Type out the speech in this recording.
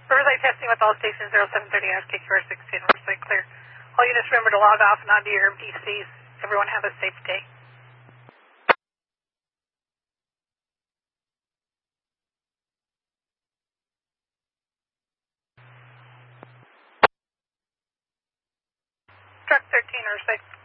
Riverside testing with all stations 0730 KQR 16, Riverside clear. All units remember to log off and onto your MDCs. Everyone have a safe day. Truck 13, Riverside.